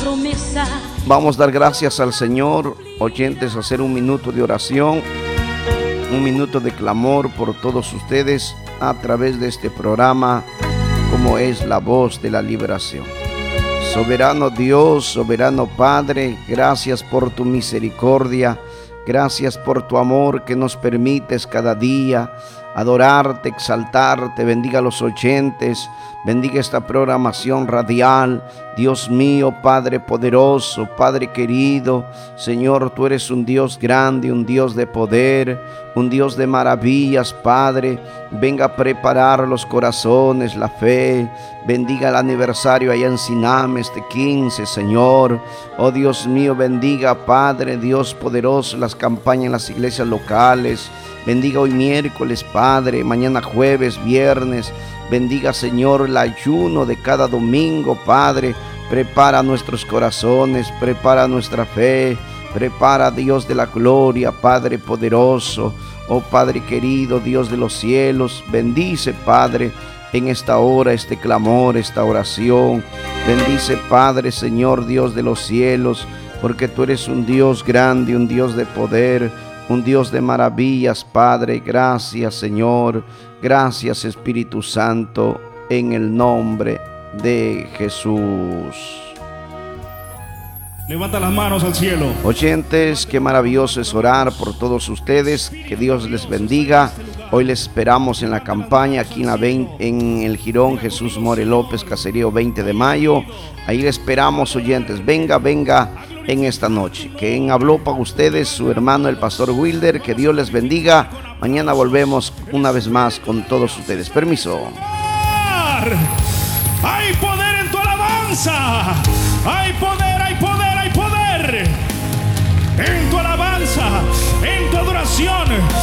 promesa. Vamos a dar gracias al Señor, oyentes, a hacer un minuto de oración, un minuto de clamor por todos ustedes a través de este programa, como es La Voz de la Liberación. Soberano Dios, soberano Padre, gracias por tu misericordia, gracias por tu amor que nos permites cada día adorarte, exaltarte. Bendiga a los oyentes, bendiga esta programación radial. Dios mío, Padre poderoso, Padre querido, Señor, tú eres un Dios grande, un Dios de poder, un Dios de maravillas, Padre. Venga a preparar los corazones, la fe. Bendiga el aniversario allá en Sinam, este 15, Señor. Oh Dios mío, bendiga, Padre, Dios poderoso, las campañas en las iglesias locales. Bendiga hoy miércoles, Padre, mañana jueves, viernes. Bendiga, Señor, el ayuno de cada domingo, Padre. Prepara nuestros corazones, prepara nuestra fe, prepara, Dios de la gloria, Padre poderoso. Oh Padre querido, Dios de los cielos, bendice, Padre, en esta hora, este clamor, esta oración. Bendice, Padre, Señor, Dios de los cielos, porque tú eres un Dios grande, un Dios de poder, un Dios de maravillas, Padre. Gracias, Señor. Gracias, Espíritu Santo, en el nombre de Jesús. Levanta las manos al cielo. Oyentes, qué maravilloso es orar por todos ustedes. Que Dios les bendiga. Hoy les esperamos en la campaña aquí en el Jirón Jesús More López, Caserío 20 de mayo. Ahí les esperamos, oyentes. Venga en esta noche. Quien habló para ustedes, su hermano el pastor Wilder. Que Dios les bendiga. Mañana volvemos una vez más con todos ustedes. Permiso. Hay poder en tu alabanza. Hay poder, hay poder, hay poder en tu alabanza, en tu adoración.